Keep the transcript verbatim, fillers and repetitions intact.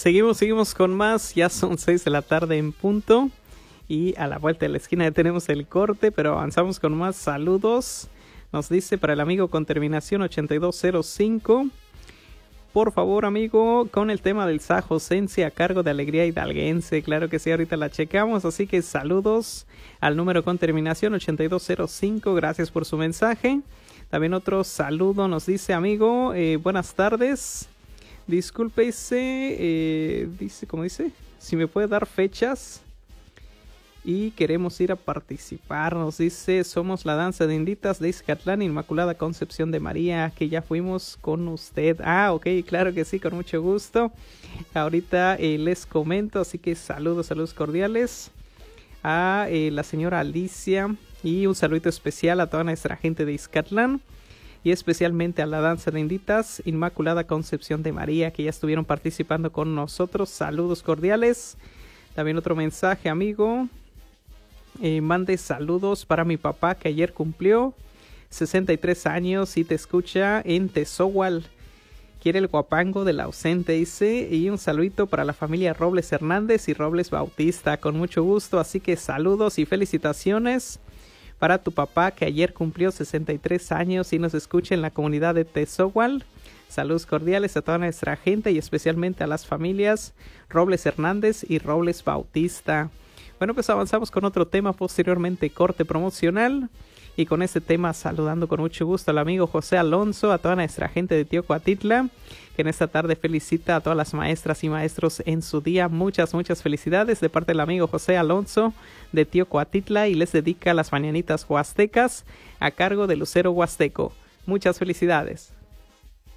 Seguimos, seguimos con más. Ya son seis de la tarde en punto. Y a la vuelta de la esquina ya tenemos el corte, pero avanzamos con más saludos. Nos dice para el amigo con terminación ochenta y dos cero cinco. Por favor, amigo, con el tema del sajosense a cargo de Alegría Hidalguense. Claro que sí, ahorita la checamos. Así que saludos al número con terminación ochenta y dos cero cinco. Gracias por su mensaje. También otro saludo nos dice, amigo, eh, buenas tardes. Disculpe, dice, eh, dice, ¿cómo dice? Si me puede dar fechas. Y queremos ir a participar, nos dice, somos la danza de inditas de Izcatlán, Inmaculada Concepción de María, que ya fuimos con usted. Ah, ok, claro que sí, con mucho gusto. Ahorita eh, les comento, así que saludos, saludos cordiales a eh, la señora Alicia y un saludito especial a toda nuestra gente de Izcatlán y especialmente a la danza de inditas, Inmaculada Concepción de María, que ya estuvieron participando con nosotros. Saludos cordiales. También otro mensaje, amigo. Eh, mande saludos para mi papá que ayer cumplió sesenta y tres años y te escucha en Tezohual. Quiere el guapango del ausente, dice. Y un saludito para la familia Robles Hernández y Robles Bautista, con mucho gusto. Así que saludos y felicitaciones para tu papá que ayer cumplió sesenta y tres años y nos escucha en la comunidad de Tezohual. Saludos cordiales a toda nuestra gente y especialmente a las familias Robles Hernández y Robles Bautista. Bueno, pues avanzamos con otro tema, posteriormente corte promocional. Y con este tema saludando con mucho gusto al amigo José Alonso, a toda nuestra gente de Teocuatitla, que en esta tarde felicita a todas las maestras y maestros en su día. Muchas, muchas felicidades de parte del amigo José Alonso de Teocuatitla y les dedica las mañanitas huastecas a cargo de Lucero Huasteco. Muchas felicidades.